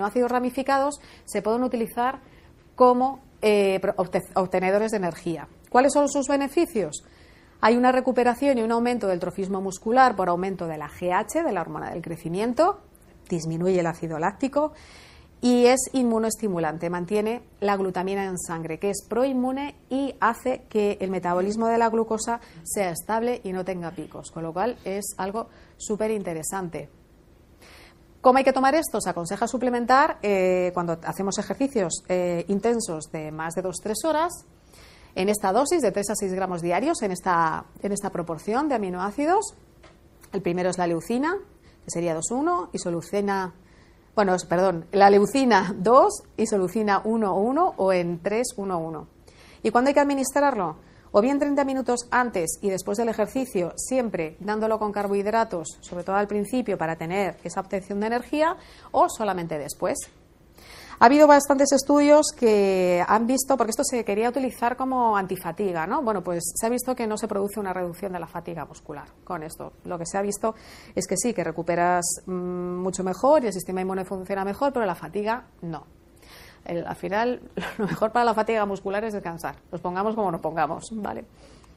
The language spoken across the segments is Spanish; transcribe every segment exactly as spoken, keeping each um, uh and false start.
aminoácidos ramificados se pueden utilizar como eh, obtenedores de energía. ¿Cuáles son sus beneficios? Hay una recuperación y un aumento del trofismo muscular por aumento de la G H, de la hormona del crecimiento, disminuye el ácido láctico y es inmunoestimulante, mantiene la glutamina en sangre, que es proinmune y hace que el metabolismo de la glucosa sea estable y no tenga picos, con lo cual es algo súper interesante. ¿Cómo hay que tomar esto? Se aconseja suplementar eh, cuando hacemos ejercicios eh, intensos de más de dos a tres horas, en esta dosis de tres a seis gramos diarios, en esta, en esta proporción de aminoácidos. El primero es la leucina, que sería dos uno, isoleucina, bueno, perdón, la leucina dos, isoleucina uno uno o en tres uno uno. ¿Y cuándo hay que administrarlo? O bien treinta minutos antes y después del ejercicio, siempre dándolo con carbohidratos, sobre todo al principio para tener esa obtención de energía, o solamente después. Ha habido bastantes estudios que han visto, porque esto se quería utilizar como antifatiga, ¿no? Bueno, pues se ha visto que no se produce una reducción de la fatiga muscular con esto. Lo que se ha visto es que sí, que recuperas mmm, mucho mejor y el sistema inmune funciona mejor, pero la fatiga no. El, al final, lo mejor para la fatiga muscular es descansar. Nos pongamos como nos pongamos, ¿vale?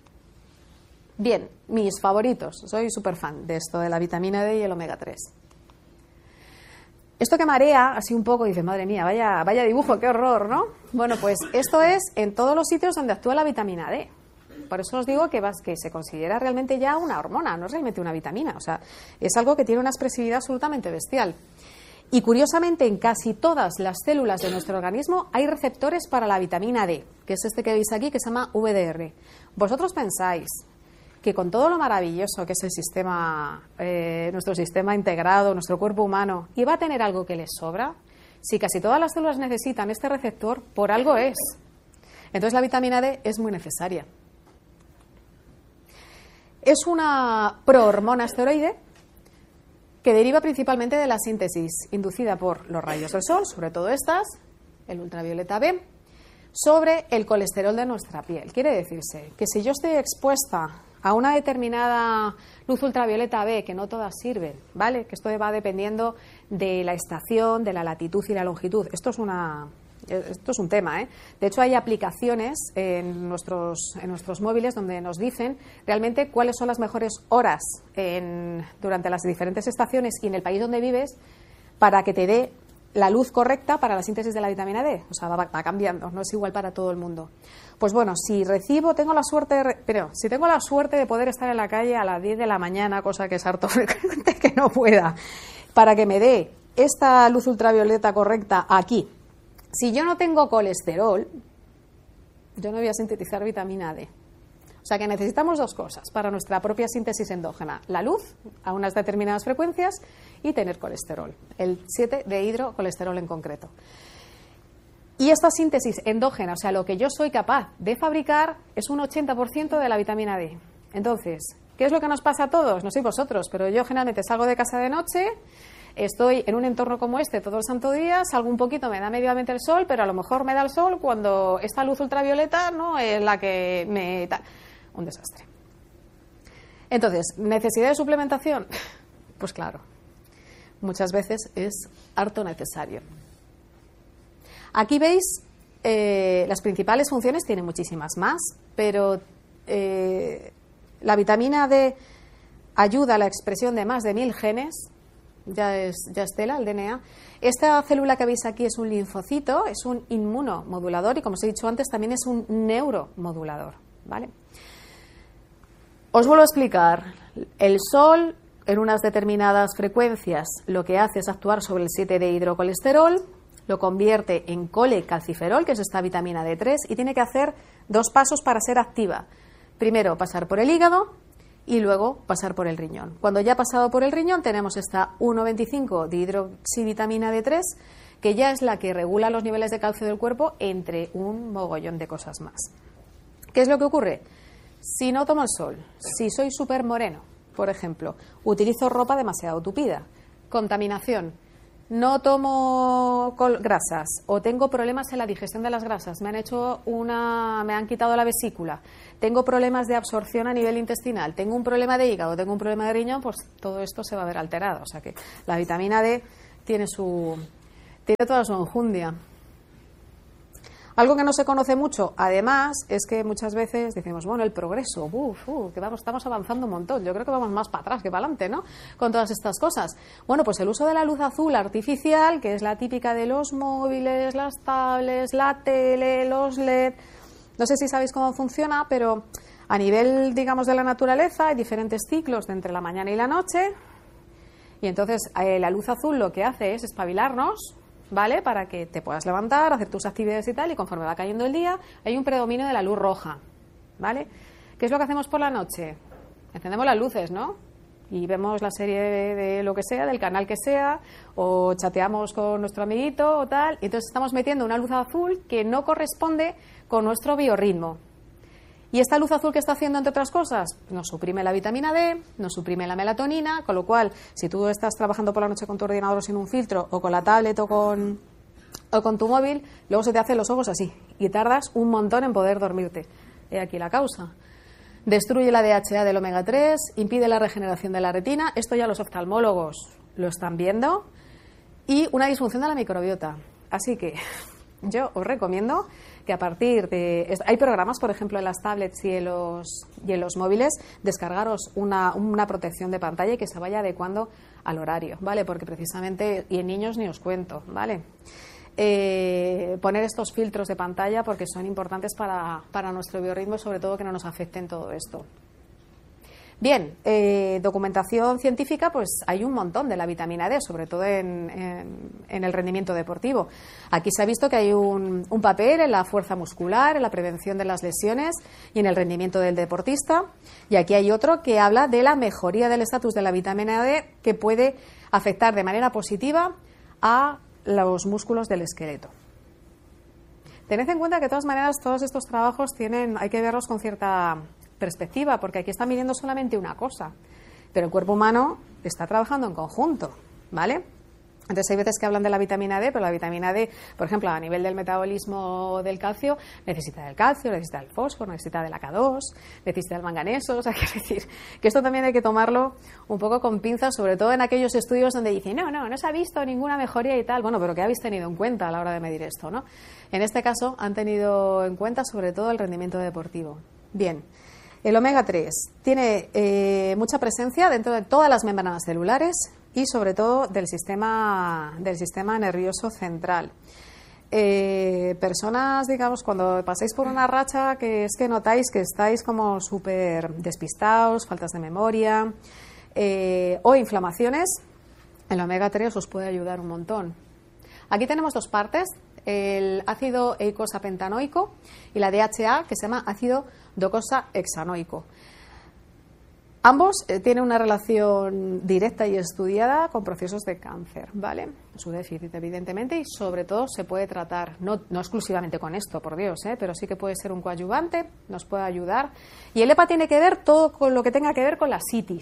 Bien, mis favoritos. Soy súper fan de esto, de la vitamina D y el omega tres. Esto que marea así un poco, dices, madre mía, vaya, vaya dibujo, qué horror, ¿no? Bueno, pues esto es en todos los sitios donde actúa la vitamina D. Por eso os digo que, vas, que se considera realmente ya una hormona, no es realmente una vitamina. O sea, es algo que tiene una expresividad absolutamente bestial. Y curiosamente, en casi todas las células de nuestro organismo hay receptores para la vitamina D, que es este que veis aquí, que se llama V D R. ¿Vosotros pensáis que con todo lo maravilloso que es el sistema, eh, nuestro sistema integrado, nuestro cuerpo humano, iba a tener algo que les sobra? Si casi todas las células necesitan este receptor, por algo es. Entonces la vitamina D es muy necesaria. Es una prohormona esteroide que deriva principalmente de la síntesis inducida por los rayos del sol, sobre todo estas, el ultravioleta B, sobre el colesterol de nuestra piel. Quiere decirse que si yo estoy expuesta a una determinada luz ultravioleta B, que no todas sirven, ¿vale? Que esto va dependiendo de la estación, de la latitud y la longitud. Esto es una... Esto es un tema, ¿eh? De hecho, hay aplicaciones en nuestros, en nuestros móviles donde nos dicen realmente cuáles son las mejores horas en, durante las diferentes estaciones y en el país donde vives para que te dé la luz correcta para la síntesis de la vitamina D. O sea, va, va cambiando, no es igual para todo el mundo. Pues bueno, si recibo, tengo la suerte, de, pero si tengo la suerte de poder estar en la calle a las diez de la mañana, cosa que es harto frecuente que no pueda, para que me dé esta luz ultravioleta correcta aquí. Si yo no tengo colesterol, yo no voy a sintetizar vitamina D. O sea que necesitamos dos cosas para nuestra propia síntesis endógena. La luz a unas determinadas frecuencias y tener colesterol. El siete de hidrocolesterol en concreto. Y esta síntesis endógena, o sea, lo que yo soy capaz de fabricar, es un ochenta por ciento de la vitamina D. Entonces, ¿qué es lo que nos pasa a todos? No sé vosotros, pero yo generalmente salgo de casa de noche... Estoy en un entorno como este todo el santo día, salgo un poquito, me da mediamente el sol, pero a lo mejor me da el sol cuando esta luz ultravioleta no es la que me da. Un desastre. Entonces, ¿necesidad de suplementación? Pues claro, muchas veces es harto necesario. Aquí veis eh, las principales funciones, tiene muchísimas más, pero eh, la vitamina D ayuda a la expresión de más de mil genes. Ya es, ya es tela, el D N A. Esta célula que veis aquí es un linfocito, es un inmunomodulador y, como os he dicho antes, también es un neuromodulador, ¿vale? Os vuelvo a explicar. El sol, en unas determinadas frecuencias, lo que hace es actuar sobre el siete de hidrocolesterol, lo convierte en colecalciferol, que es esta vitamina D tres, y tiene que hacer dos pasos para ser activa. Primero, pasar por el hígado, y luego pasar por el riñón. Cuando ya ha pasado por el riñón tenemos esta uno veinticinco de hidroxivitamina D tres, que ya es la que regula los niveles de calcio del cuerpo, entre un mogollón de cosas más. ¿Qué es lo que ocurre? Si no tomo el sol, si soy súper moreno, por ejemplo, utilizo ropa demasiado tupida, contaminación, no tomo grasas o tengo problemas en la digestión de las grasas, me han hecho una, me han quitado la vesícula, tengo problemas de absorción a nivel intestinal, tengo un problema de hígado, tengo un problema de riñón, pues todo esto se va a ver alterado. O sea que la vitamina D tiene su, tiene toda su enjundia. Algo que no se conoce mucho, además, es que muchas veces decimos, bueno, el progreso, uf, uf, que vamos, estamos avanzando un montón. Yo creo que vamos más para atrás que para adelante, ¿no? Con todas estas cosas. Bueno, pues el uso de la luz azul artificial, que es la típica de los móviles, las tablets, la tele, los L E D. No sé si sabéis cómo funciona, pero a nivel, digamos, de la naturaleza hay diferentes ciclos de entre la mañana y la noche. Y entonces eh, la luz azul lo que hace es espabilarnos, ¿vale? Para que te puedas levantar, hacer tus actividades y tal, y conforme va cayendo el día, hay un predominio de la luz roja, ¿vale? ¿Qué es lo que hacemos por la noche? Encendemos las luces, ¿no? Y vemos la serie de, de lo que sea, del canal que sea, o chateamos con nuestro amiguito o tal, y entonces estamos metiendo una luz azul que no corresponde con nuestro biorritmo. Y esta luz azul, ¿qué está haciendo, entre otras cosas? Nos suprime la vitamina D, nos suprime la melatonina, con lo cual, si tú estás trabajando por la noche con tu ordenador sin un filtro, o con la tablet o con, o con tu móvil, luego se te hacen los ojos así, y tardas un montón en poder dormirte. He aquí la causa. Destruye la D H A del omega tres, impide la regeneración de la retina, esto ya los oftalmólogos lo están viendo, y una disfunción de la microbiota. Así que yo os recomiendo que a partir de... Hay programas, por ejemplo, en las tablets y en los, y en los móviles, descargaros una, una protección de pantalla y que se vaya adecuando al horario, ¿vale? Porque precisamente... Y en niños ni os cuento, ¿vale? Eh, poner estos filtros de pantalla porque son importantes para, para nuestro biorritmo y sobre todo que no nos afecten todo esto. Bien, eh, documentación científica, pues hay un montón de la vitamina D, sobre todo en, en, en el rendimiento deportivo. Aquí se ha visto que hay un, un papel en la fuerza muscular, en la prevención de las lesiones y en el rendimiento del deportista. Y aquí hay otro que habla de la mejoría del estatus de la vitamina D que puede afectar de manera positiva a los músculos del esqueleto. Tened en cuenta que de todas maneras todos estos trabajos tienen, hay que verlos con cierta perspectiva, porque aquí está midiendo solamente una cosa, pero el cuerpo humano está trabajando en conjunto, ¿vale? Entonces hay veces que hablan de la vitamina D, pero la vitamina D, por ejemplo, a nivel del metabolismo del calcio, necesita del calcio, necesita del fósforo, necesita del A K dos, necesita del manganeso, o sea, quiero decir que esto también hay que tomarlo un poco con pinzas, sobre todo en aquellos estudios donde dicen, no, no, no se ha visto ninguna mejoría y tal, bueno, pero ¿qué habéis tenido en cuenta a la hora de medir esto, no? En este caso han tenido en cuenta sobre todo el rendimiento deportivo. Bien. El omega tres tiene eh, mucha presencia dentro de todas las membranas celulares y sobre todo del sistema, del sistema nervioso central. Eh, personas, digamos, cuando pasáis por una racha que es que notáis que estáis como súper despistados, faltas de memoria eh, o inflamaciones, el omega tres os puede ayudar un montón. Aquí tenemos dos partes, el ácido eicosapentanoico y la D H A, que se llama ácido docosahexanoico. Ambos eh, tienen una relación directa y estudiada con procesos de cáncer, ¿vale? Su déficit, evidentemente, y sobre todo se puede tratar, no, no exclusivamente con esto, por Dios, ¿eh? Pero sí que puede ser un coadyuvante, nos puede ayudar. Y el E P A tiene que ver todo con lo que tenga que ver con la sitis.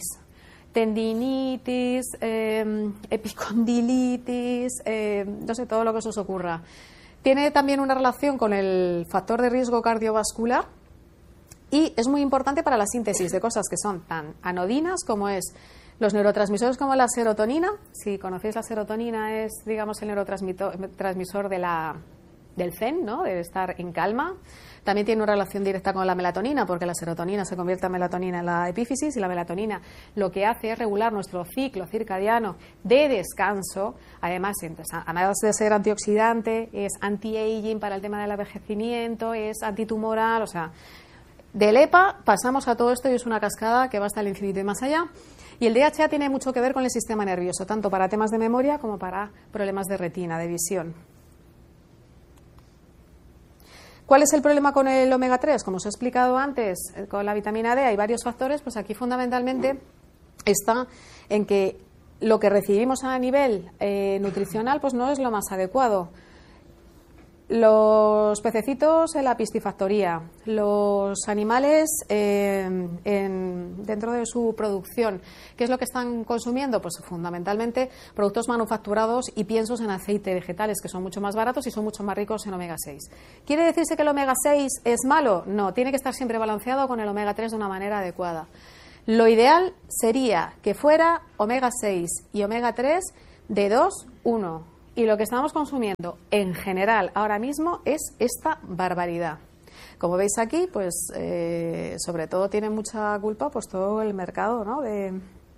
Tendinitis, eh, epicondilitis, eh, no sé, todo lo que se os ocurra. Tiene también una relación con el factor de riesgo cardiovascular y es muy importante para la síntesis de cosas que son tan anodinas como es los neurotransmisores como la serotonina. Si conocéis, la serotonina es, digamos, el neurotransmisor de la, del zen, ¿no? De estar en calma. También tiene una relación directa con la melatonina, porque la serotonina se convierte en melatonina en la epífisis y la melatonina lo que hace es regular nuestro ciclo circadiano de descanso. Además, además de ser antioxidante, es anti-aging para el tema del envejecimiento, es antitumoral, o sea, del E P A pasamos a todo esto y es una cascada que va hasta el infinito y más allá. Y el D H A tiene mucho que ver con el sistema nervioso, tanto para temas de memoria como para problemas de retina, de visión. ¿Cuál es el problema con el omega tres? Como os he explicado antes, con la vitamina D hay varios factores, pues aquí fundamentalmente está en que lo que recibimos a nivel eh, nutricional pues no es lo más adecuado. Los pececitos en la piscifactoría, los animales eh, en, dentro de su producción, ¿qué es lo que están consumiendo? Pues fundamentalmente productos manufacturados y piensos en aceite vegetales, que son mucho más baratos y son mucho más ricos en omega seis. ¿Quiere decirse que el omega seis es malo? No, tiene que estar siempre balanceado con el omega tres de una manera adecuada. Lo ideal sería que fuera omega seis y omega tres de dos uno. y lo que estamos consumiendo en general ahora mismo es esta barbaridad. Como veis aquí, pues eh, sobre todo tiene mucha culpa pues todo el mercado, ¿no?, de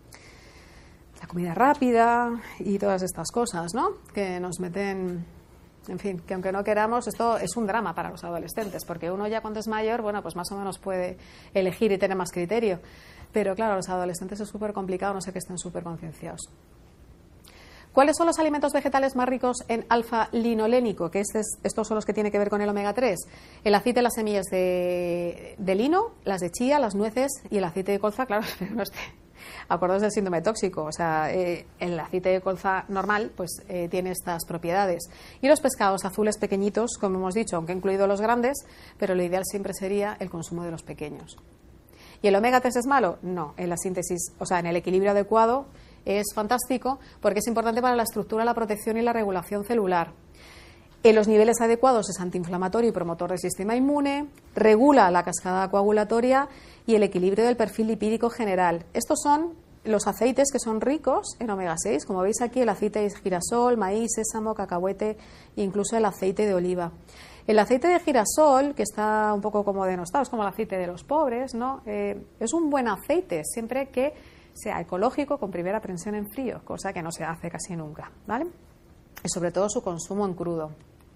la comida rápida y todas estas cosas, ¿no?, que nos meten, en fin, que aunque no queramos, esto es un drama para los adolescentes, porque uno ya cuando es mayor, bueno, pues más o menos puede elegir y tener más criterio, pero claro, los adolescentes es súper complicado, no sé que estén súper concienciados. ¿Cuáles son los alimentos vegetales más ricos en alfa-linolénico? Que este es, estos son los que tienen que ver con el omega tres. El aceite de las semillas de, de lino, las de chía, las nueces y el aceite de colza, claro, no esté. Acordaos del síndrome tóxico, o sea, eh, el aceite de colza normal pues eh, tiene estas propiedades. Y los pescados azules pequeñitos, como hemos dicho, aunque he incluido los grandes, pero lo ideal siempre sería el consumo de los pequeños. ¿Y el omega tres es malo? No, en la síntesis, o sea, en el equilibrio adecuado es fantástico porque es importante para la estructura, la protección y la regulación celular. En los niveles adecuados es antiinflamatorio y promotor del sistema inmune, regula la cascada coagulatoria y el equilibrio del perfil lipídico general. Estos son los aceites que son ricos en omega seis, como veis aquí el aceite de girasol, maíz, sésamo, cacahuete e incluso el aceite de oliva. El aceite de girasol, que está un poco como denostado, es como el aceite de los pobres, ¿no? Eh, es un buen aceite siempre que sea ecológico con primera prensión en frío, cosa que no se hace casi nunca, ¿vale? Y sobre todo su consumo en crudo.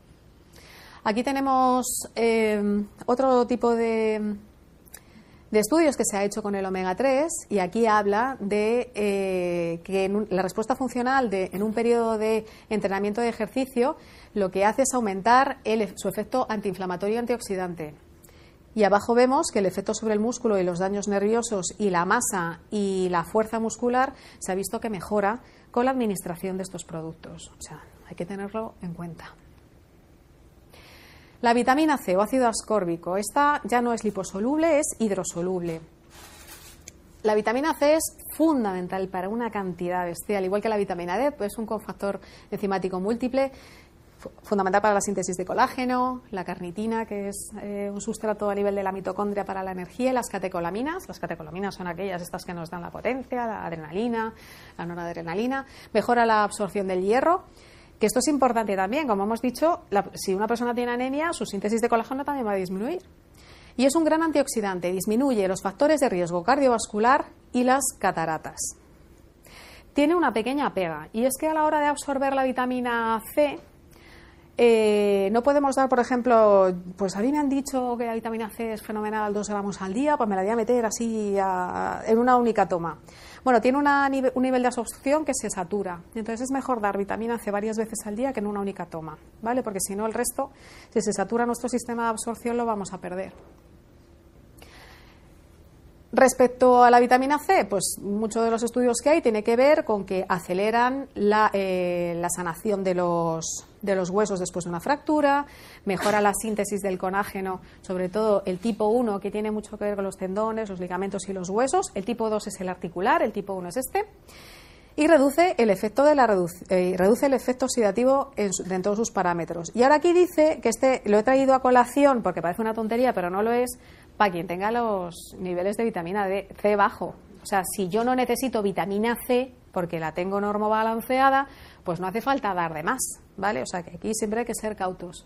Aquí tenemos eh, otro tipo de, de estudios que se ha hecho con el omega tres y aquí habla de eh, que en un, la respuesta funcional de, en un periodo de entrenamiento de ejercicio lo que hace es aumentar el, su efecto antiinflamatorio y antioxidante. Y abajo vemos que el efecto sobre el músculo y los daños nerviosos y la masa y la fuerza muscular se ha visto que mejora con la administración de estos productos. O sea, hay que tenerlo en cuenta. La vitamina C o ácido ascórbico, esta ya no es liposoluble, es hidrosoluble. La vitamina C es fundamental para una cantidad bestial, igual que la vitamina D, pues es un cofactor enzimático múltiple, fundamental para la síntesis de colágeno, la carnitina, que es eh, un sustrato a nivel de la mitocondria para la energía, y las catecolaminas. Las catecolaminas son aquellas estas que nos dan la potencia, la adrenalina, la noradrenalina, mejora la absorción del hierro, que esto es importante también, como hemos dicho, la, si una persona tiene anemia, su síntesis de colágeno también va a disminuir. Y es un gran antioxidante, disminuye los factores de riesgo cardiovascular y las cataratas. Tiene una pequeña pega, y es que a la hora de absorber la vitamina C, Eh, no podemos dar, por ejemplo, pues a mí me han dicho que la vitamina C es fenomenal, dos gramos al día, pues me la voy a meter así a, en una única toma. Bueno, tiene una, un nivel de absorción que se satura, entonces es mejor dar vitamina C varias veces al día que en una única toma, ¿vale? Porque si no el resto, si se satura nuestro sistema de absorción, lo vamos a perder. Respecto a la vitamina C, pues muchos de los estudios que hay tiene que ver con que aceleran la, eh, la sanación de los, de los huesos después de una fractura, mejora la síntesis del colágeno, sobre todo el tipo uno, que tiene mucho que ver con los tendones, los ligamentos y los huesos, el tipo dos es el articular, el tipo uno es este, y reduce el efecto de la redu eh, reduce el efecto oxidativo en, su, en todos sus parámetros. Y ahora aquí dice que este lo he traído a colación porque parece una tontería, pero no lo es, para quien tenga los niveles de vitamina D, C bajo. O sea, si yo no necesito vitamina C porque la tengo normobalanceada, pues no hace falta dar de más, ¿vale? O sea, que aquí siempre hay que ser cautos.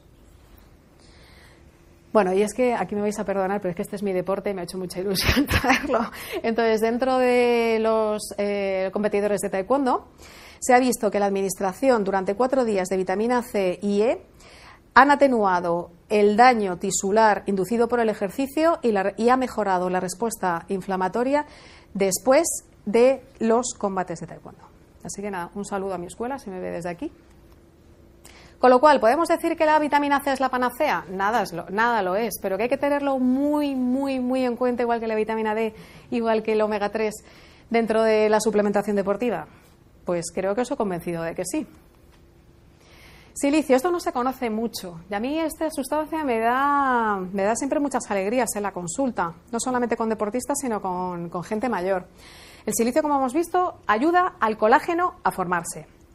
Bueno, y es que aquí me vais a perdonar, pero es que este es mi deporte y me ha hecho mucha ilusión traerlo. Entonces, dentro de los eh, competidores de taekwondo, se ha visto que la administración durante cuatro días de vitamina C y E han atenuado el daño tisular inducido por el ejercicio y, la, y ha mejorado la respuesta inflamatoria después de los combates de taekwondo. Así que nada, un saludo a mi escuela, si me ve desde aquí. Con lo cual, ¿podemos decir que la vitamina C es la panacea? Nada, es lo, nada lo es, pero que hay que tenerlo muy, muy, muy en cuenta, igual que la vitamina D, igual que el omega tres, dentro de la suplementación deportiva. Pues creo que os he convencido de que sí. Silicio, esto no se conoce mucho y a mí esta sustancia me da, me da siempre muchas alegrías en la consulta, no solamente con deportistas, sino con, con gente mayor. El silicio, como hemos visto, ayuda al colágeno a formarse.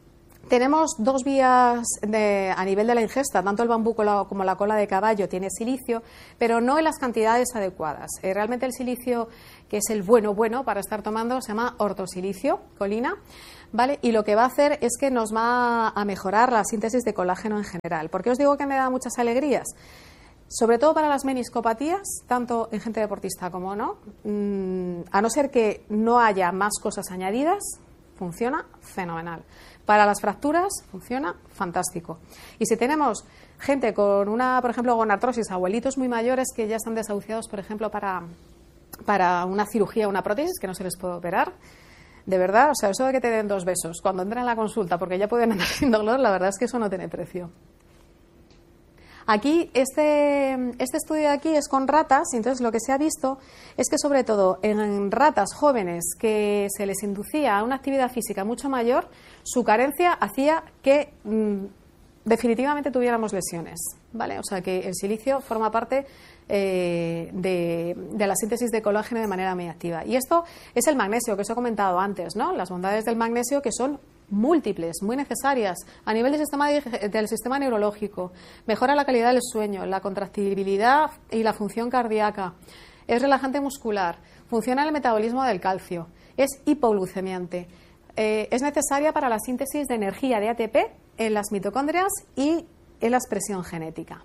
tenemos dos vías de, a nivel de la ingesta, tanto el bambú como la cola de caballo tiene silicio, pero no en las cantidades adecuadas. Eh, realmente el silicio, que es el bueno bueno para estar tomando, se llama ortosilicio, colina, ¿vale? Y lo que va a hacer es que nos va a mejorar la síntesis de colágeno en general. ¿Por qué os digo que me da muchas alegrías? Sobre todo para las meniscopatías, tanto en gente deportista como no, mmm, a no ser que no haya más cosas añadidas, funciona fenomenal. Para las fracturas funciona fantástico. Y si tenemos gente con una, por ejemplo, gonartrosis, abuelitos muy mayores que ya están desahuciados, por ejemplo, para, para una cirugía, una prótesis, que no se les puede operar, de verdad, o sea, eso de que te den dos besos cuando entran en la consulta porque ya pueden andar sin dolor, la verdad es que eso no tiene precio. Aquí, este, este estudio de aquí es con ratas, y entonces lo que se ha visto es que, sobre todo, en ratas jóvenes que se les inducía a una actividad física mucho mayor, su carencia hacía que mmm, definitivamente tuviéramos lesiones, ¿vale? O sea, que el silicio forma parte eh, de, de la síntesis de colágeno de manera muy activa. Y esto es el magnesio, que os he comentado antes, ¿no? Las bondades del magnesio, que son múltiples, muy necesarias a nivel del sistema, del sistema neurológico, mejora la calidad del sueño, la contractibilidad y la función cardíaca, es relajante muscular, funciona en el metabolismo del calcio, es hipoglucemiante, eh, es necesaria para la síntesis de energía de A T P en las mitocondrias y en la expresión genética.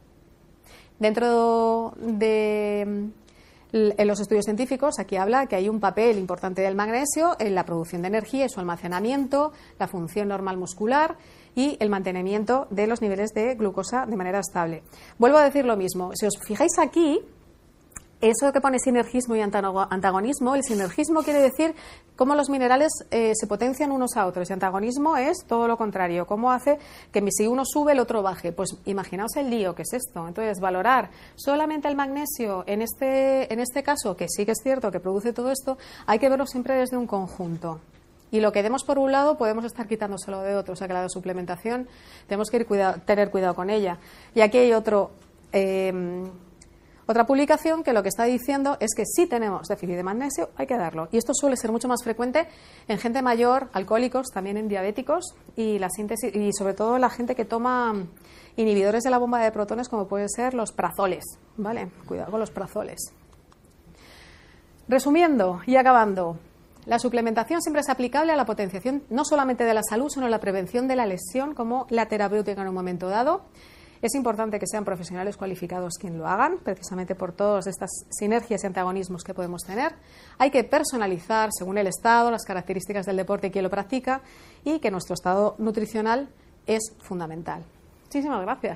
Dentro de En los estudios científicos, aquí habla que hay un papel importante del magnesio en la producción de energía y su almacenamiento, la función normal muscular y el mantenimiento de los niveles de glucosa de manera estable. Vuelvo a decir lo mismo. Si os fijáis aquí, eso que pone sinergismo y antagonismo, el sinergismo quiere decir cómo los minerales eh, se potencian unos a otros, y antagonismo es todo lo contrario, cómo hace que si uno sube el otro baje. Pues imaginaos el lío que es esto. Entonces, valorar solamente el magnesio en este, en este caso, que sí que es cierto que produce todo esto, hay que verlo siempre desde un conjunto. Y lo que demos por un lado podemos estar quitándoselo de otro. O sea que la suplementación tenemos que ir cuidado, tener cuidado con ella. Y aquí hay otro... Eh, Otra publicación que lo que está diciendo es que si tenemos déficit de magnesio hay que darlo. Y esto suele ser mucho más frecuente en gente mayor, alcohólicos, también en diabéticos y la síntesis y sobre todo la gente que toma inhibidores de la bomba de protones como pueden ser los prazoles, ¿vale? Cuidado con los prazoles. Resumiendo y acabando, la suplementación siempre es aplicable a la potenciación no solamente de la salud, sino a la prevención de la lesión como la terapéutica en un momento dado. Es importante que sean profesionales cualificados quien lo hagan, precisamente por todas estas sinergias y antagonismos que podemos tener. Hay que personalizar según el estado, las características del deporte y quien lo practica, y que nuestro estado nutricional es fundamental. Muchísimas gracias.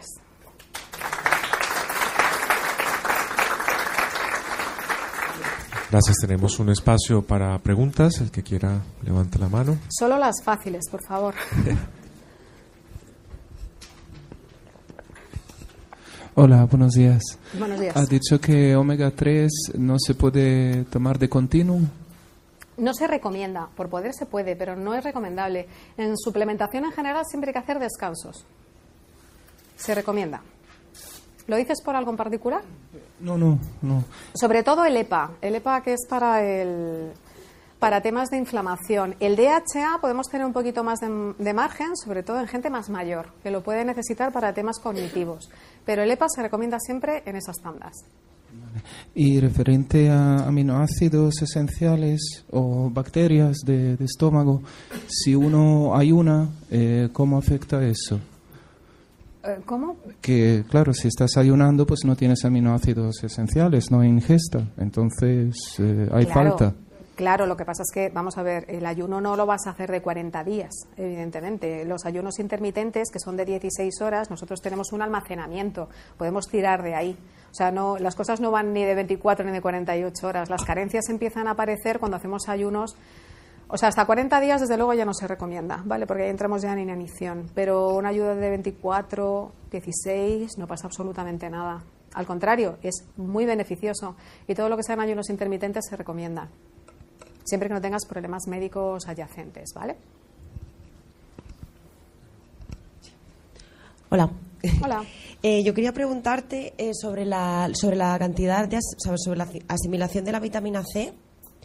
Gracias. Tenemos un espacio para preguntas. El que quiera, levante la mano. Solo las fáciles, por favor. Hola, buenos días. Buenos días. ¿Has dicho que omega tres no se puede tomar de continuo? No se recomienda, por poder se puede, pero no es recomendable. En suplementación en general siempre hay que hacer descansos. Se recomienda. ¿Lo dices por algo en particular? No, no, no. Sobre todo el E P A. El E P A que es para el... para temas de inflamación. El D H A podemos tener un poquito más de, de margen, sobre todo en gente más mayor, que lo puede necesitar para temas cognitivos. Pero el E P A se recomienda siempre en esas tandas. Y referente a aminoácidos esenciales o bacterias de, de estómago, si uno ayuna, eh, ¿cómo afecta eso? ¿Cómo? Que, claro, si estás ayunando, pues no tienes aminoácidos esenciales, no hay ingesta. Entonces, eh, hay claro. falta. Claro, lo que pasa es que, vamos a ver, el ayuno no lo vas a hacer de cuarenta días, evidentemente. Los ayunos intermitentes, que son de dieciséis horas, nosotros tenemos un almacenamiento, podemos tirar de ahí. O sea, no, las cosas no van ni de veinticuatro ni de cuarenta y ocho horas. Las carencias empiezan a aparecer cuando hacemos ayunos. O sea, hasta cuarenta días, desde luego, ya no se recomienda, ¿vale? Porque ahí entramos ya en inanición. Pero una ayuda de veinticuatro, dieciséis, no pasa absolutamente nada. Al contrario, es muy beneficioso. Y todo lo que sean ayunos intermitentes se recomienda. Siempre que no tengas problemas médicos adyacentes, ¿vale? Hola. Hola. eh, yo quería preguntarte eh, sobre la sobre la cantidad de as, sobre la asimilación de la vitamina C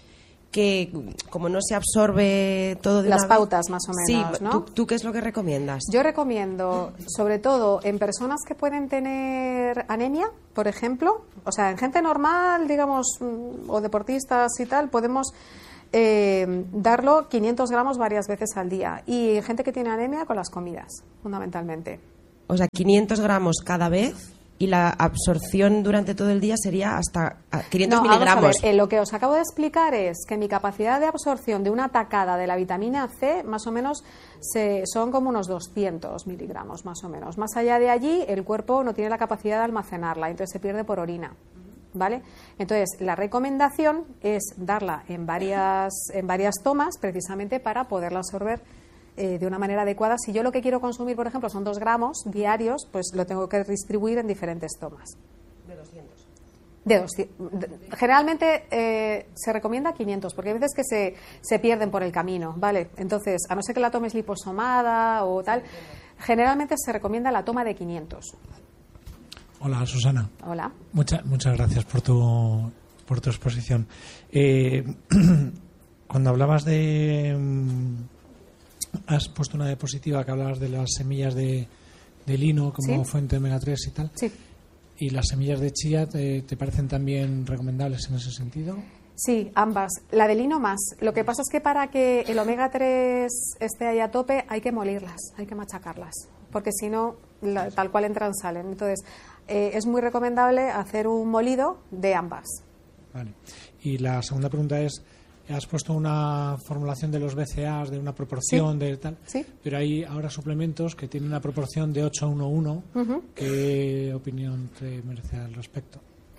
que como no se absorbe todo de Las una pautas, vez, más o menos, sí, ¿no? ¿tú, ¿tú qué es lo que recomiendas? Yo recomiendo, sobre todo en personas que pueden tener anemia, por ejemplo, o sea, en gente normal, digamos, mm, o deportistas y tal, podemos eh, darlo quinientos gramos varias veces al día. Y en gente que tiene anemia, con las comidas, fundamentalmente. O sea, quinientos gramos cada vez y la absorción durante todo el día sería hasta ah, quinientos No, vamos miligramos. a ver, eh, lo que os acabo de explicar es que mi capacidad de absorción de una tacada de la vitamina C, más o menos, se, son como unos doscientos miligramos, más o menos. Más allá de allí, el cuerpo no tiene la capacidad de almacenarla, entonces se pierde por orina. ¿Vale? Entonces, la recomendación es darla en varias, en varias tomas, precisamente para poderla absorber eh, de una manera adecuada. Si yo lo que quiero consumir, por ejemplo, son dos gramos diarios, pues lo tengo que distribuir en diferentes tomas. De doscientos. De doscientos. De- generalmente eh, se recomienda quinientos, porque hay veces que se, se pierden por el camino, ¿vale? Entonces, a no ser que la tomes liposomada o tal, generalmente se recomienda la toma de quinientos. Hola, Susana. Hola. Mucha- muchas gracias por tu, por tu exposición. Eh, cuando hablabas de... mm, has puesto una diapositiva que hablabas de las semillas de, de lino como Sí. fuente de omega tres y tal. Sí. ¿Y las semillas de chía te, te parecen también recomendables en ese sentido? Sí, ambas. La de lino más. Lo que pasa es que para que el omega tres esté ahí a tope hay que molirlas, hay que machacarlas, porque si no, la- tal cual entran, salen. Entonces, eh, es muy recomendable hacer un molido de ambas. Vale. Y la segunda pregunta es, has puesto una formulación de los B C As de una proporción Sí. de tal, Sí. pero hay ahora suplementos que tienen una proporción de ocho a uno a uno. Ujú. ¿Qué opinión te merece al respecto?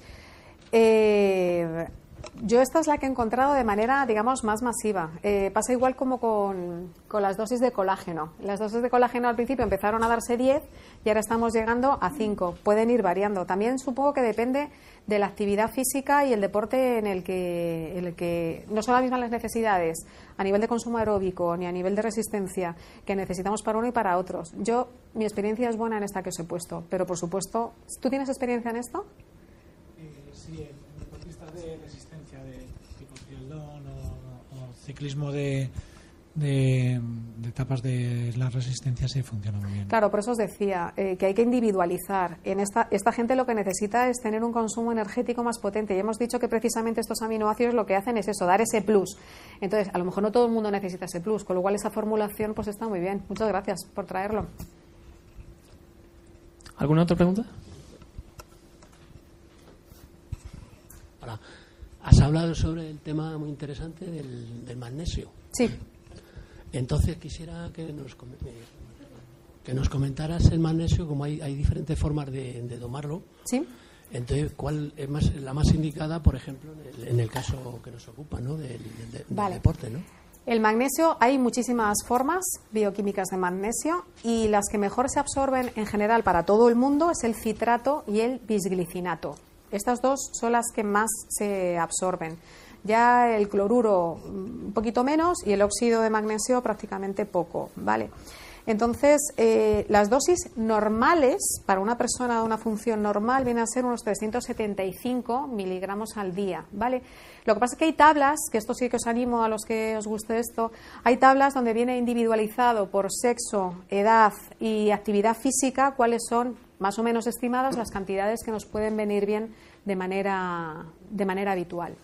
Eh, yo esta es la que he encontrado de manera, digamos, más masiva. Eh, pasa igual como con, con las dosis de colágeno. Las dosis de colágeno al principio empezaron a darse diez y ahora estamos llegando a cinco. Pueden ir variando. También supongo que depende de la actividad física y el deporte en el que, en el que no son las mismas las necesidades a nivel de consumo aeróbico ni a nivel de resistencia que necesitamos para uno y para otros. Yo, mi experiencia es buena en esta que os he puesto, pero por supuesto, ¿tú tienes experiencia en esto? Sí, en deportistas de resistencia, de tipo triatlón o, o ciclismo de, de, de etapas de la resistencia, sí funciona muy bien. Claro, por eso os decía eh, que hay que individualizar. En esta, esta gente lo que necesita es tener un consumo energético más potente. Y hemos dicho que precisamente estos aminoácidos lo que hacen es eso, dar ese plus. Entonces, a lo mejor no todo el mundo necesita ese plus, con lo cual esa formulación pues está muy bien. Muchas gracias por traerlo. ¿Alguna otra pregunta? Hola. Has hablado sobre el tema muy interesante del, del magnesio. Sí. Entonces quisiera que nos, com- eh, que nos comentaras el magnesio, como hay, hay diferentes formas de, de tomarlo. ¿Sí? Entonces, ¿cuál es más, la más indicada, por ejemplo, en el, en el caso que nos ocupa, ¿no? del, del- del Vale. deporte, ¿no? El magnesio, hay muchísimas formas bioquímicas de magnesio y las que mejor se absorben en general para todo el mundo es el citrato y el bisglicinato. Estas dos son las que más se absorben. Ya el cloruro mm, un poquito menos y el óxido de magnesio prácticamente poco, ¿vale? Entonces, eh, las dosis normales para una persona de una función normal vienen a ser unos trescientos setenta y cinco miligramos al día, ¿vale? Lo que pasa es que hay tablas, que esto sí que os animo a los que os guste esto, hay tablas donde viene individualizado por sexo, edad y actividad física cuáles son más o menos estimadas las cantidades que nos pueden venir bien de manera, de manera habitual.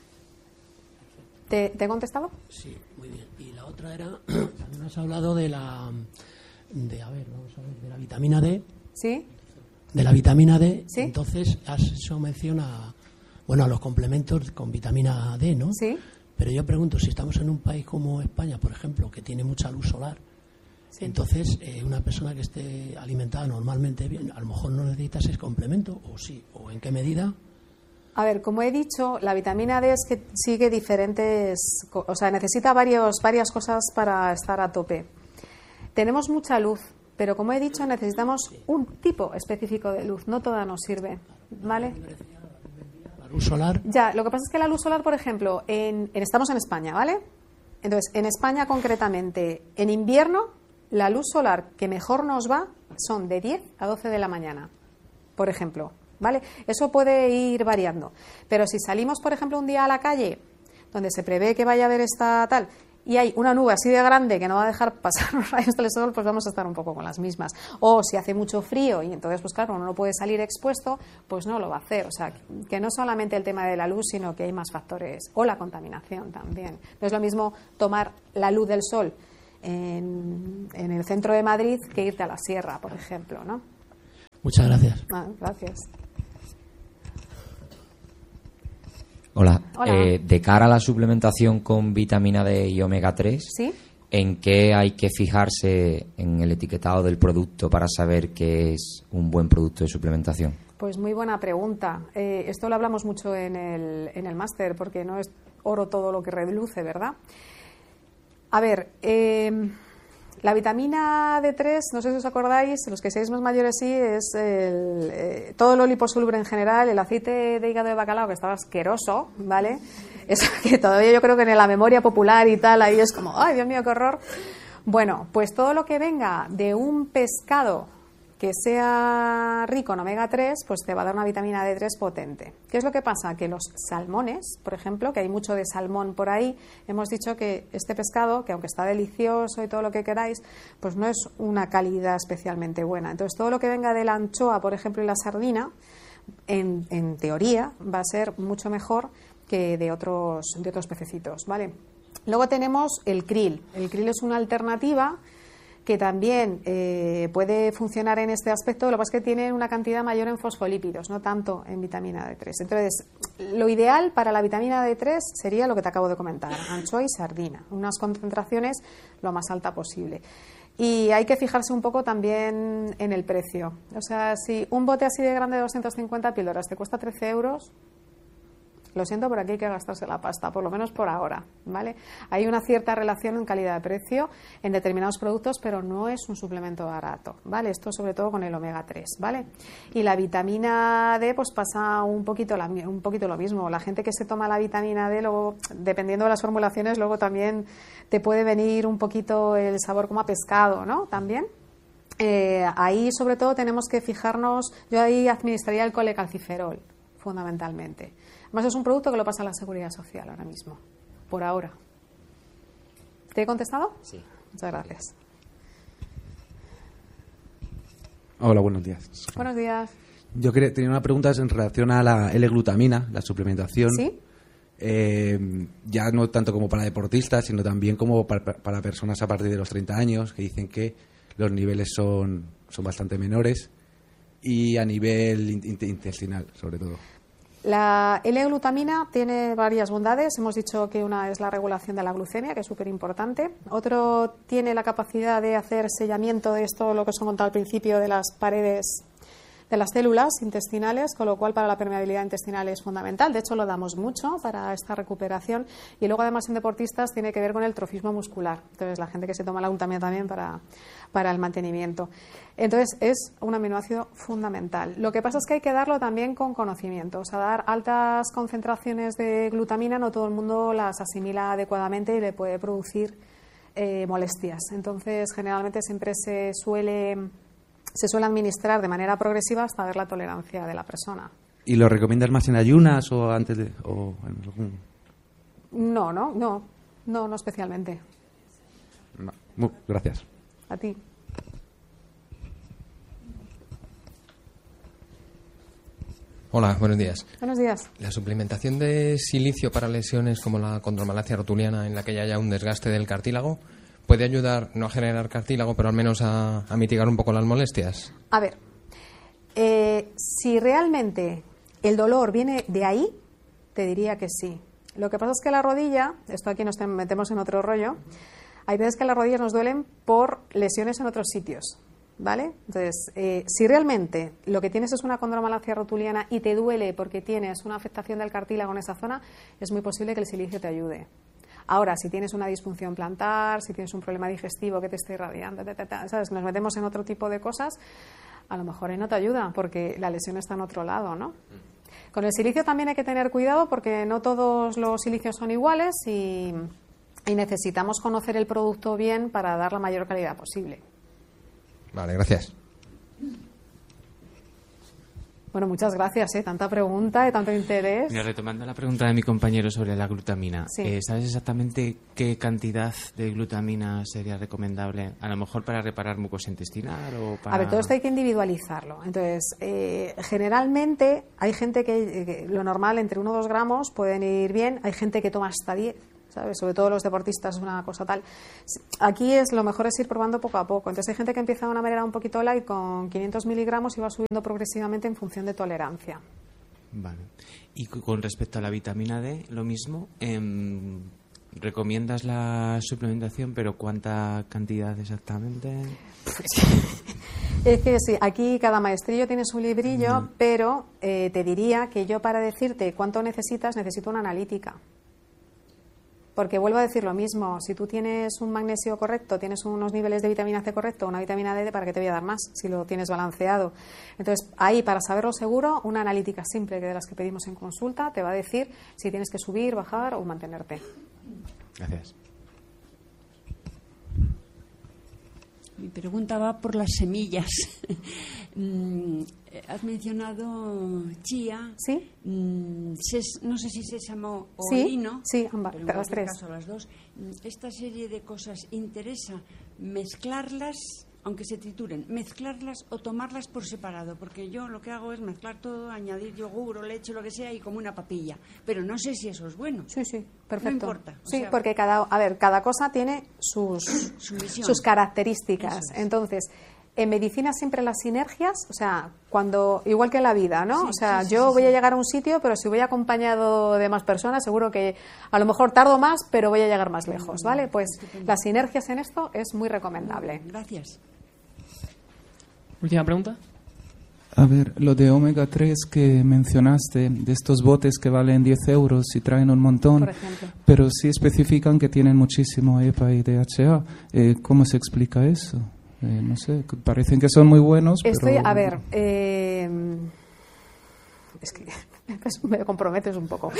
¿Te, ¿Te he contestado? Sí, muy bien. Y la otra era, también has hablado de la, de, a ver, vamos a ver, de la vitamina D. Sí. De la vitamina D. Sí. Entonces has hecho mención a, bueno, a los complementos con vitamina D, ¿no? Sí. Pero yo pregunto, si estamos en un país como España, por ejemplo, que tiene mucha luz solar, Sí. entonces eh, una persona que esté alimentada normalmente bien, a lo mejor no necesita ese complemento, o sí, o en qué medida. A ver, como he dicho, la vitamina D es que sigue diferentes, co- o sea, necesita varios, varias cosas para estar a tope. Tenemos mucha luz, pero como he dicho, necesitamos un tipo específico de luz, no toda nos sirve, ¿vale? La luz solar, Ya, lo que pasa es que la luz solar, por ejemplo, en, en- estamos en España, ¿vale? Entonces, en España concretamente, en invierno, la luz solar que mejor nos va son de diez a doce de la mañana, por ejemplo, ¿vale? Eso puede ir variando. Pero si salimos, por ejemplo, un día a la calle donde se prevé que vaya a haber esta tal, y hay una nube así de grande que no va a dejar pasar los rayos del sol, pues vamos a estar un poco con las mismas. O si hace mucho frío y entonces, pues claro, uno no puede salir expuesto, pues no lo va a hacer. O sea, que no solamente el tema de la luz, sino que hay más factores. O la contaminación también. No es lo mismo tomar la luz del sol en, en el centro de Madrid que irte a la sierra, por ejemplo, ¿no? Muchas gracias. Ah, gracias. Hola, Hola. Eh, de cara a la suplementación con vitamina D y omega tres, ¿Sí? ¿en qué hay que fijarse en el etiquetado del producto para saber que es un buen producto de suplementación? Pues muy buena pregunta. Eh, esto lo hablamos mucho en el, en el máster, porque no es oro todo lo que reluce, ¿verdad? A ver, eh, la vitamina D tres, no sé si os acordáis, los que seáis más mayores sí, es el, eh, todo lo liposoluble en general, el aceite de hígado de bacalao, que estaba asqueroso, ¿vale? Eso que todavía yo creo que en la memoria popular y tal, ahí es como, ¡ay, Dios mío, qué horror! Bueno, pues todo lo que venga de un pescado que sea rico en omega tres, pues te va a dar una vitamina D tres potente. ¿Qué es lo que pasa? Que los salmones, por ejemplo, que hay mucho de salmón por ahí, hemos dicho que este pescado, que aunque está delicioso y todo lo que queráis, pues no es una calidad especialmente buena. Entonces, todo lo que venga de la anchoa, por ejemplo, y la sardina, en, en teoría, va a ser mucho mejor que de otros, de otros pececitos, ¿vale? Luego tenemos el krill. El krill es una alternativa que también eh, puede funcionar en este aspecto, lo que pasa es que tiene una cantidad mayor en fosfolípidos, no tanto en vitamina D tres. Entonces, lo ideal para la vitamina D tres sería lo que te acabo de comentar, anchoa y sardina, unas concentraciones lo más alta posible. Y hay que fijarse un poco también en el precio. O sea, si un bote así de grande de doscientas cincuenta píldoras te cuesta trece euros, lo siento, pero aquí hay que gastarse la pasta, por lo menos por ahora, ¿vale? Hay una cierta relación en calidad de precio en determinados productos, pero no es un suplemento barato, ¿vale? Esto sobre todo con el omega tres, ¿vale? Y la vitamina D, pues pasa un poquito, la, un poquito lo mismo. La gente que se toma la vitamina D, luego, dependiendo de las formulaciones, luego también te puede venir un poquito el sabor como a pescado, ¿no? También. Eh, ahí, sobre todo, tenemos que fijarnos, yo ahí administraría el colecalciferol, fundamentalmente. Además, es un producto que lo pasa a la Seguridad Social ahora mismo, por ahora. ¿Te he contestado? Sí. Muchas gracias. Hola, buenos días. Buenos días. Yo quería, tenía una pregunta en relación a la L-glutamina, la suplementación. ¿Sí? Eh, ya no tanto como para deportistas, sino también como para, para personas a partir de los treinta años, que dicen que los niveles son, son bastante menores, y a nivel in- intestinal, sobre todo. La L-glutamina tiene varias bondades. Hemos dicho que una es la regulación de la glucemia, que es súper importante. Otro tiene la capacidad de hacer sellamiento de esto, lo que os he contado al principio, de las paredes de las células intestinales, con lo cual para la permeabilidad intestinal es fundamental. De hecho, lo damos mucho para esta recuperación. Y luego, además, en deportistas tiene que ver con el trofismo muscular. Entonces, la gente que se toma la glutamina también para, para el mantenimiento. Entonces, es un aminoácido fundamental. Lo que pasa es que hay que darlo también con conocimiento. O sea, dar altas concentraciones de glutamina, no todo el mundo las asimila adecuadamente y le puede producir eh, molestias. Entonces, generalmente siempre se suele... se suele administrar de manera progresiva hasta ver la tolerancia de la persona. ¿Y lo recomiendas más en ayunas o antes de...? O en algún... No, no, no, no, no especialmente. No. Bueno, gracias. A ti. Hola, buenos días. Buenos días. La suplementación de silicio para lesiones como la condromalacia rotuliana, en la que ya haya un desgaste del cartílago, ¿puede ayudar no a generar cartílago, pero al menos a, a mitigar un poco las molestias? A ver, eh, si realmente el dolor viene de ahí, te diría que sí. Lo que pasa es que la rodilla, esto aquí nos metemos en otro rollo, hay veces que las rodillas nos duelen por lesiones en otros sitios, ¿vale? Entonces, eh, si realmente lo que tienes es una condromalacia rotuliana y te duele porque tienes una afectación del cartílago en esa zona, es muy posible que el silicio te ayude. Ahora, si tienes una disfunción plantar, si tienes un problema digestivo que te esté irradiando, ta, ta, ta, ¿sabes? Nos metemos en otro tipo de cosas, a lo mejor ahí no te ayuda porque la lesión está en otro lado, ¿no? Con el silicio también hay que tener cuidado porque no todos los silicios son iguales y, y necesitamos conocer el producto bien para dar la mayor calidad posible. Vale, gracias. Bueno, muchas gracias, ¿eh? Tanta pregunta y tanto interés. Mira, retomando la pregunta de mi compañero sobre la glutamina, Sí. eh, ¿sabes exactamente qué cantidad de glutamina sería recomendable? A lo mejor para reparar mucosa intestinal o para... A ver, todo esto hay que individualizarlo. Entonces, eh, generalmente hay gente que, que lo normal entre uno o dos gramos pueden ir bien, hay gente que toma hasta diez. ¿Sabes? Sobre todo los deportistas, una cosa tal. Aquí es lo mejor es ir probando poco a poco. Entonces hay gente que empieza de una manera un poquito light con quinientos miligramos y va subiendo progresivamente en función de tolerancia. Vale. Y cu- con respecto a la vitamina D, lo mismo. em, ¿Recomiendas la suplementación, pero cuánta cantidad exactamente? Es que sí, aquí cada maestrillo tiene su librillo, mm. pero eh, te diría que yo para decirte cuánto necesitas, necesito una analítica. Porque vuelvo a decir lo mismo, si tú tienes un magnesio correcto, tienes unos niveles de vitamina C correcto, una vitamina D, ¿para qué te voy a dar más si lo tienes balanceado? Entonces, ahí, para saberlo seguro, una analítica simple que de las que pedimos en consulta te va a decir si tienes que subir, bajar o mantenerte. Gracias. Mi pregunta va por las semillas. Mm, Has mencionado chía, ¿sí? mm, ses- no sé si sésamo o Sí, lino, sí, ambas, pero en las cualquier tres. caso las dos. Mm, Esta serie de cosas interesa mezclarlas, aunque se trituren, mezclarlas o tomarlas por separado, porque yo lo que hago es mezclar todo, añadir yogur o leche, lo que sea, y como una papilla. Pero no sé si eso es bueno. Sí, sí, perfecto. No importa. o Sí, sea, porque cada, a ver, cada cosa tiene sus, Su misión. sus características. Eso es. Entonces, en medicina siempre las sinergias, o sea, cuando igual que en la vida, ¿no? Sí, o sea, sí, sí, yo sí, voy a sí. llegar a un sitio, pero si voy acompañado de más personas, seguro que a lo mejor tardo más, pero voy a llegar más lejos, ¿vale? Pues Estupendo. las sinergias en esto es muy recomendable. Gracias. Última pregunta. A ver, lo de omega tres que mencionaste, de estos botes que valen diez euros y traen un montón, Por ejemplo. pero sí especifican que tienen muchísimo E P A y D H A. Eh, ¿Cómo se explica eso? Eh, no sé, que parecen que son muy buenos, Estoy, pero... a ver, eh, es que me comprometes un poco.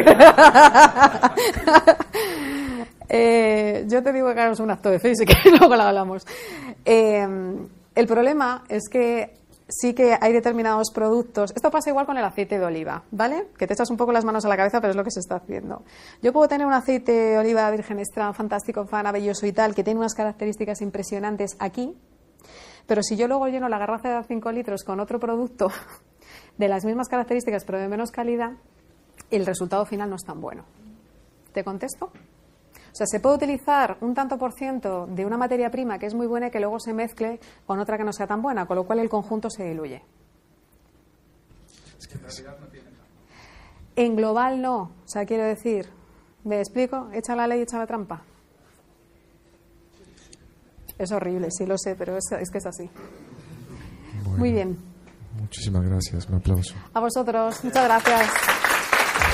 eh, yo te digo que hagamos un acto de fe y si quieres luego lo hablamos. Eh, el problema es que sí que hay determinados productos. Esto pasa igual con el aceite de oliva, ¿vale? Que te echas un poco las manos a la cabeza, pero es lo que se está haciendo. Yo puedo tener un aceite de oliva virgen extra fantástico, maravilloso y tal, que tiene unas características impresionantes aquí, pero si yo luego lleno la garrafa de cinco litros con otro producto de las mismas características, pero de menos calidad, el resultado final no es tan bueno. ¿Te contesto? O sea, se puede utilizar un tanto por ciento de una materia prima que es muy buena y que luego se mezcle con otra que no sea tan buena, con lo cual el conjunto se diluye. En global no. O sea, quiero decir, ¿me explico? Echa la ley, echa la trampa. Es horrible, sí lo sé, pero es, es que es así. Bueno, Muy bien. Muchísimas gracias. Un aplauso. A vosotros. Muchas gracias.